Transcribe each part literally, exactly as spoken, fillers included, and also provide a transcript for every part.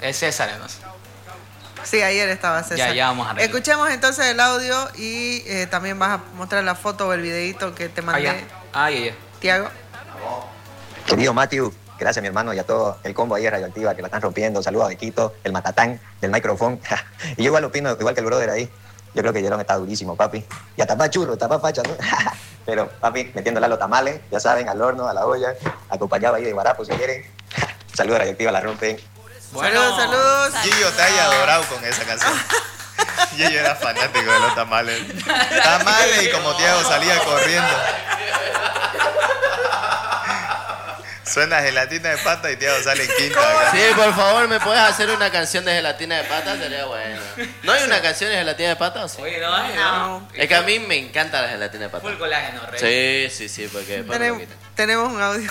Es César, no sé. Sí, ayer estaba César. Ya, ya vamos a arreglar. Escuchemos entonces el audio y eh, también vas a mostrar la foto o el videito que te mandé. Ah, ya. Ah, ya, ya. Tiago. Querido Matthew, gracias mi hermano y a todo el combo ahí de Radioactiva que la están rompiendo. Saludos a Bequito, el matatán del micrófono. Y yo igual opino, igual que el brother ahí. Yo creo que Jerón está durísimo, papi. Y a tapar churro, tapar facha, ¿no? Pero, papi, metiéndole a los tamales, ya saben, al horno, a la olla, acompañado ahí de guarapo si quieren. Saludos a Radioactiva, la rompen. Bueno, saludos, saludos. Gillo te haya adorado con esa canción. Gillo era fanático de los tamales. Tamales y como Tiago salía corriendo. Suena gelatina de pata y Tiago sale en quinta. Acá. Sí, por favor, ¿me puedes hacer una canción de gelatina de pata? Sería bueno. ¿No hay una canción de gelatina de pata? Sí. Oye, no hay, no. Es que a mí me encanta la gelatina de pata. Full colágeno, rey. Sí, sí, sí, porque... Tenemos, tenemos un audio.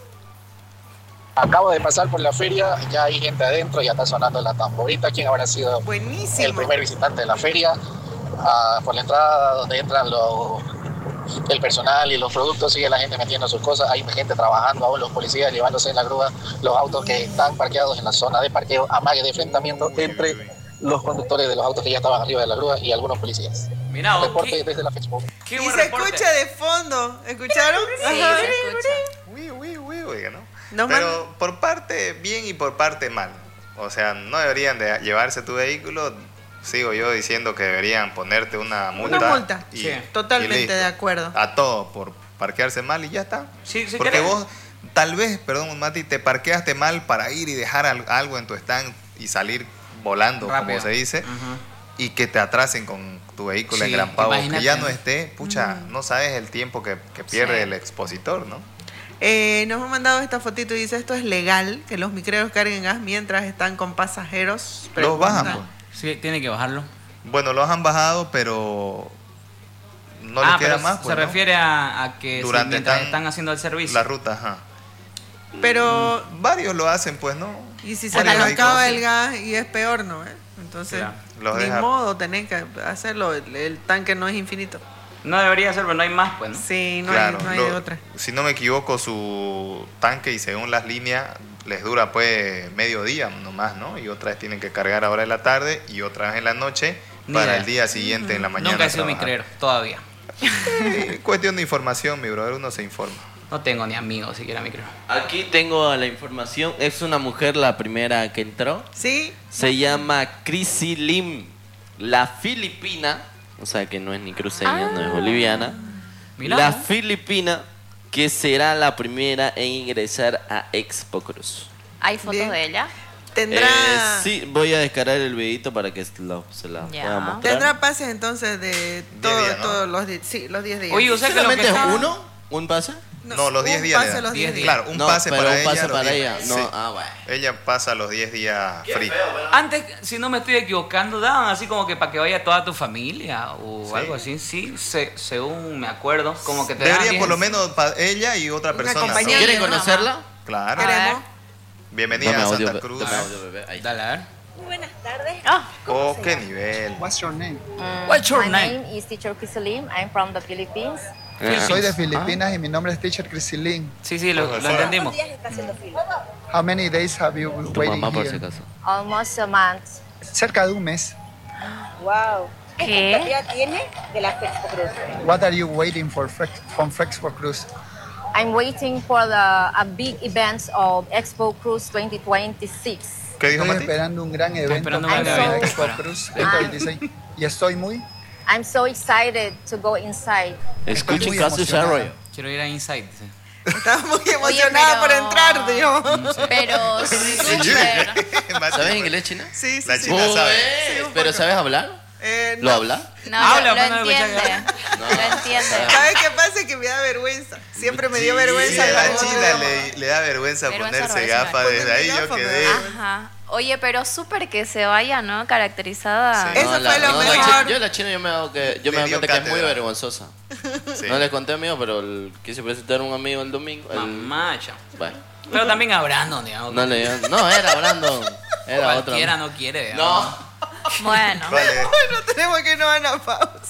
Acabo de pasar por la feria, ya hay gente adentro, ya está sonando la tamborita. ¿Quién habrá sido Buenísimo. el primer visitante de la feria? Ah, por la entrada donde entran los, el personal y los productos, sigue la gente metiendo sus cosas. Hay gente trabajando, aún los policías llevándose en la grúa los autos que están parqueados en la zona de parqueo, amague de enfrentamiento entre los conductores de los autos que ya estaban arriba de la grúa y algunos policías. Mirá, reporte ¿qué? desde la Fexpo. Y se escucha de fondo, ¿escucharon? Sí, se escucha. Uy, uy, uy, oiga, ¿no? No, Pero man. por parte bien y por parte mal. O sea, no deberían de llevarse tu vehículo. Sigo yo diciendo que deberían ponerte una multa. Una multa, y, sí, y totalmente listo. de acuerdo. A todo por parquearse mal y ya está. Sí, sí, Porque creo. vos, tal vez, perdón, Mati, te parqueaste mal para ir y dejar al- algo en tu stand y salir volando, Rápido. como se dice, Ajá. y que te atrasen con tu vehículo Sí, engrampado, que imagínate, ya no ¿no? esté, pucha, no sabes el tiempo que, que pierde Sí. el expositor, ¿no? Eh, nos han mandado esta fotito y dice, ¿esto es legal que los micreros carguen gas mientras están con pasajeros? Los bajan, Pregunta. pues. Sí, tiene que bajarlo. Bueno, los han bajado, pero no ah, les queda pero más. se Pues, ¿no? refiere a, a que si Durante mientras tan- están haciendo el servicio. La ruta, ajá. Pero, Varios lo hacen, pues, ¿no? y si se Varios les acaba vehículos. el gas y es peor, ¿no? ¿Eh? Entonces, Claro. Los ni deja- modo, tenés que hacerlo. El, el tanque no es infinito. No debería ser, pero no hay más, pues, ¿no? Sí, no Claro, hay, no hay lo- de otra. Si no me equivoco, su tanque y según las líneas les dura pues medio día nomás, ¿no? Y otras tienen que cargar ahora en la tarde y otras en la noche Ni para idea. el día siguiente en la mañana. Nunca he sido trabajar. micrero, todavía. Eh, cuestión de información, mi brother, uno se informa. No tengo ni amigos siquiera micrero. Aquí tengo la información. Es una mujer la primera que entró. ¿Sí? Se llama Chrissy Lim, la filipina, o sea que no es ni cruceña, no es boliviana. Mirá, La ¿no? filipina que será la primera en ingresar a Expo Cruz. ¿Hay fotos Bien. de ella? Tendrá, Eh, sí, voy a descargar el videito para que lo- se la Ya. pueda mostrar. tendrá pases entonces de todo, días, ¿no? todos los di- sí, los diez días. Oye, o sea que lo ¿Solamente que es está- uno? ¿Un pase? No, los un diez días le pase dan. los diez diez días. días. Claro, un No, pase pero para un ella. pase los para diez- ella. No, sí. ah, bueno. Ella pasa los diez días free. Antes, si no me estoy equivocando, daban así como que para que vaya toda tu familia o Sí. algo así. Sí, se- según me acuerdo, como que te daban Debería diez- por lo menos pa- ella y otra Una persona. compañía. ¿no? ¿Quieren Nada más. conocerla? Claro. Queremos. Bienvenida Dame a audio, Santa be- Cruz. dame audio, bebé. Ahí. Dale, a ver. Muy buenas tardes. Ah, Oh, qué nivel. What's your name? What's your My name? name is Teacher Crisolim. I'm from the Philippines. Eh, Soy de Filipinas y mi nombre es Teacher Crisilín. Sí, sí, lo, lo Profesora. entendimos. ¿Cuántos días está haciendo fila? How many days have you been Tu waiting mamá por si here? acaso. Almost a month. Cerca de un mes. Wow. ¿Qué? ¿Qué expectativa tiene de la Fexpo Cruz? What are you waiting for Frex, from Frexpo Cruz? I'm waiting for the a big events of Expo Cruz twenty twenty-six. ¿Qué dijo Estoy Mati? esperando un gran evento esperando un para gran la evento. Expo Cruz veinte veintiséis y estoy muy, I'm so excited to go inside. Escuchen muy Caso emocionada. Arroyo. Quiero ir a Inside. dice. Estaba muy emocionada pero- por entrar, dios. pero súper. Mati, ¿Sabes pues. inglés, China? Sí, sí, La sí. china sabe. Sí, un ¿Pero poco. sabes hablar? Eh, ¿Lo no. habla? No, Habla, lo, pues, lo no escucha entiende. No. Lo entiende. ¿Sabes qué pasa? Que me da vergüenza. Siempre me dio Sí, vergüenza. a la hablar en otro china idioma. le, le da vergüenza, Vergüenza ponerse profesional. gafas. Desde Ponerme ahí yo gafas, quedé. ¿verdad? Ajá. Oye, pero súper que se vaya, ¿no? Caracterizada. Sí. Eso No, la- fue lo no, la mejor. chi- yo la china yo me hago que yo Le me doy dio cuenta que es muy cátedra. vergonzosa. Sí. No les conté amigo, pero el- quise presentar a un amigo el domingo. El, Mamacha. bueno, Pero también a Brandon, digamos. no le no era Brandon, era otro. Cualquiera no quiere, digamos. No. Bueno. Vale. Bueno, tenemos que irnos a una pausa.